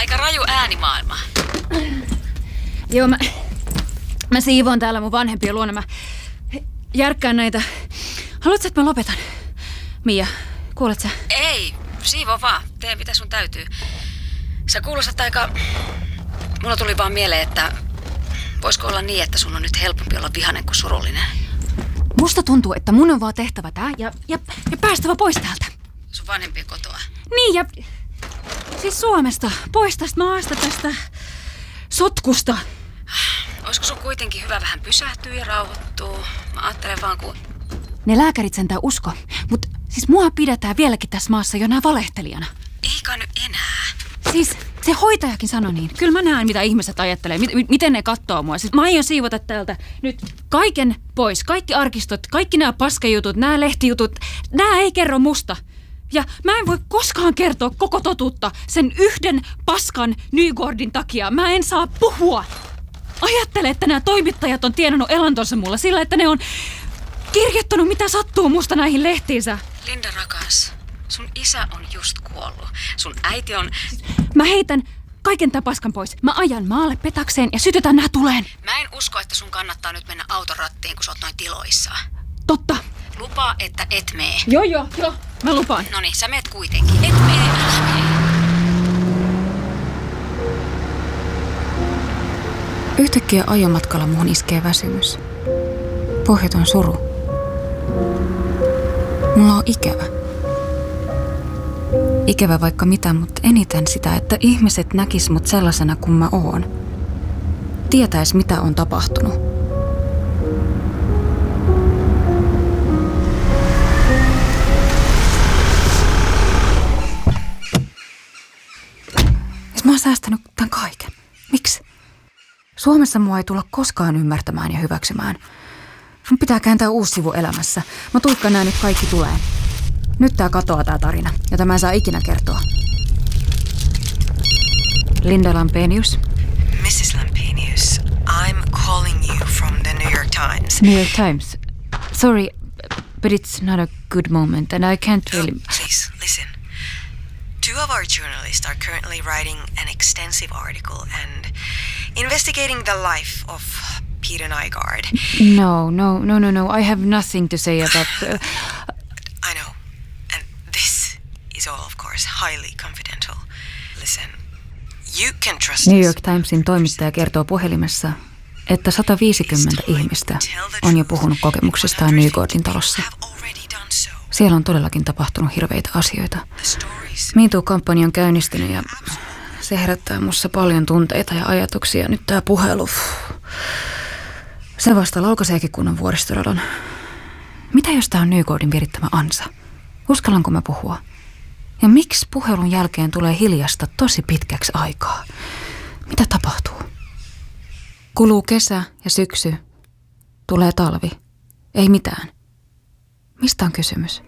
Aika raju äänimaailma. Joo, mä siivoon täällä mun vanhempien luona. Mä järkkään näitä. Haluatko, että mä lopetan? Mia, kuulet sä? Ei, siivo vaan. Tee mitä sun täytyy. Sä kuulostat aika... Mulla tuli vaan mieleen, että voisiko olla niin, että sun on nyt helpompi olla vihainen kuin surullinen. Musta tuntuu, että mun on vaan tehtävä tää ja päästävä pois täältä. Sun vanhempien kotoa. Niin ja... Siis Suomesta. Pois tästä maasta, tästä sotkusta. Olisiko sun kuitenkin hyvä vähän pysähtyä ja rauhoittua? Mä ajattelen vaan kun... Ne lääkärit sentään usko. Mut siis mua pidetään vieläkin tässä maassa jonain valehtelijana. Eikä nyt enää. Siis se hoitajakin sanoi niin. Kyllä mä näen, mitä ihmiset ajattelee. Miten ne katsoo mua. Siis mä aion siivota täältä nyt kaiken pois. Kaikki arkistot, kaikki nämä paskajutut, nämä lehtijutut. Nämä ei kerro musta. Ja mä en voi koskaan kertoa koko totuutta sen yhden paskan Nygårdin takia. Mä en saa puhua. Ajattele, että nämä toimittajat on tienannut elantonsa mulla sillä, että ne on kirjoittanut mitä sattuu musta näihin lehtiinsä. Linda rakas, sun isä on just kuollut. Sun äiti on... Mä heitän kaiken tämän paskan pois. Mä ajan maalle petakseen ja sytytän nää tuleen. Mä en usko, että sun kannattaa nyt mennä auton rattiin, kun sä oot noin tiloissa. Totta. Lupaa, että et mee. Joo. Mä lupaan. Noniin, sä meet kuitenkin. Et mee, älä mee. Yhtäkkiä ajomatkalla muun iskee väsymys. Pohjaton suru. Mulla on ikävä. Ikävä vaikka mitä, mutta eniten sitä, että ihmiset näkis mut sellaisena kuin mä oon. Tietäis mitä on tapahtunut. Mä oon säästänyt tämän kaiken. Miksi? Suomessa mua ei tulla koskaan ymmärtämään ja hyväksymään. Mun pitää kääntää uusi sivu elämässä. Mä tuikkaan nää nyt kaikki tulee. Nyt tää katoaa tää tarina, jota mä en saa ikinä kertoa. Linda Lampenius. Mrs. Lampenius, I'm calling you from the New York Times. New York Times. Sorry, but it's not a good moment and I can't really... Please, listen. 2 of our journalists are currently writing an extensive article and investigating the life of Peter Nygård. No. I have nothing to say about... I know. And this is all, of course, highly confidential. Listen, you can trust New York Timesin toimittaja kertoo puhelimessa, että 150 ihmistä on jo puhunut kokemuksistaan Nygårdin talossa. Siellä on todellakin tapahtunut hirveitä asioita. Me Too-kampanja on käynnistynyt ja se herättää mussa paljon tunteita ja ajatuksia. Nyt tää puhelu. Se vasta laukaiseekin kunnon vuoristoradon. Mitä jos tää on Nygårdin virittämä ansa? Uskallanko mä puhua? Ja miksi puhelun jälkeen tulee hiljasta tosi pitkäksi aikaa? Mitä tapahtuu? Kuluu kesä ja syksy. Tulee talvi. Ei mitään. Mistä on kysymys?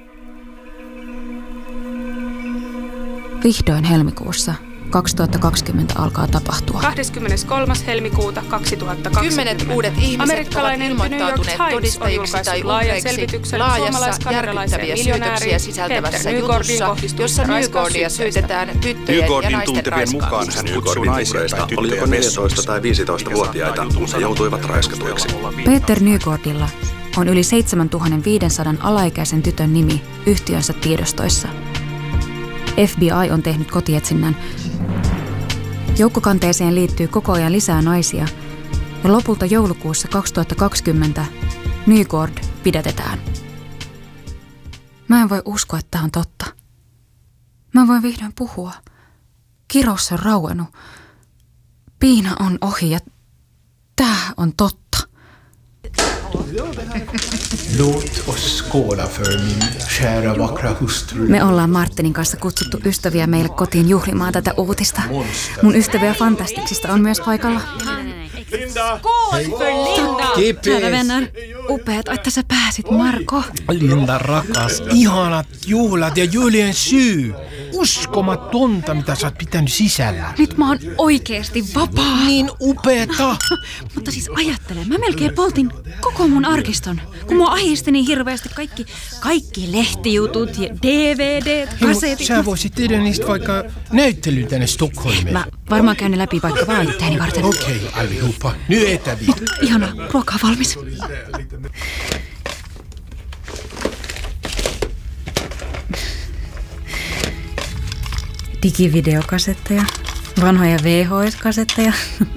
Vihdoin helmikuussa 2020 alkaa tapahtua. 23. helmikuuta 2020. 10 uudet ihmiset amerikkalainen ovat ilmoittautuneet New York Times todistajiksi tai laajan uhreiksi selvityksen laajassa järkyttäviä syytöksiä sisältävässä jutussa, jossa Nygårdia syytetään tyttöjen ja naisten mukaan hän kutsui naisia tai tyttöjä 14 tai 15-vuotiaita, kun he joutuivat raiskatuiksi. Peter Nygårdilla on yli 7500 alaikäisen tytön nimi yhtiönsä tiedostoissa. FBI on tehnyt kotietsinnän. Joukkokanteeseen liittyy koko ajan lisää naisia ja lopulta joulukuussa 2020 Nygård pidätetään. Mä en voi uskoa, että tämä on totta. Mä voin vihdoin puhua. Kirous on rauennut. Piina on ohi ja tää on totta. Låt oss skåla för min kära vackra hustru. Me ollaan Martinin kanssa kutsuttu ystäviä meille kotiin juhlimaan tätä uutista. Mun ystäviä Fantastiksista on myös paikalla. Linda! Skål för Linda! Kära vänner, upeat, että sä pääsit, Marko. Linda rakas, ihanat juhlat ja juhlien syy. Uskomatonta, mitä sä oot pitänyt sisällä. Nyt mä oon oikeesti vapaa. Niin upeeta. Mutta siis ajattele, mä melkein poltin koko mun arkiston. kun mua ahisti niin hirveästi kaikki lehtijutut ja DVDt, kasetit. Sä voisit tehdä niistä vaikka näyttelyn tänne Stockholmiin. Mä varmaan käyn ne läpi vaikka vaan itteeni varten. Okei, allihopa. Nyt etäviin. Ihanaa, ruoka on valmis. Digivideokasetteja, vanhoja VHS-kasetteja,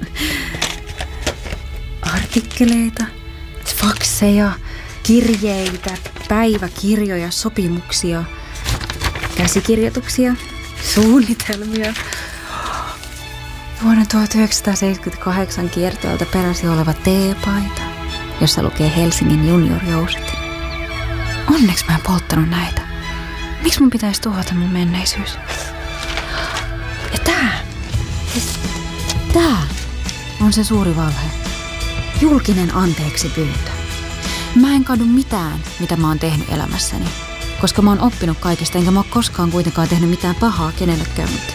artikkeleita, fakseja, kirjeitä, päiväkirjoja, sopimuksia, käsikirjoituksia, suunnitelmia. Vuonna 1978 kiertoilta peräisin oleva teepaita, jossa lukee Helsingin juniorjouset. Onneksi mä en polttanut näitä. Miksi mun pitäisi tuhota mun menneisyys? Ja tää on se suuri valhe. Julkinen anteeksi pyyntö. Mä en kadu mitään, mitä mä oon tehnyt elämässäni, koska mä oon oppinut kaikesta, enkä mä oon koskaan kuitenkaan tehnyt mitään pahaa kenellekään, mutta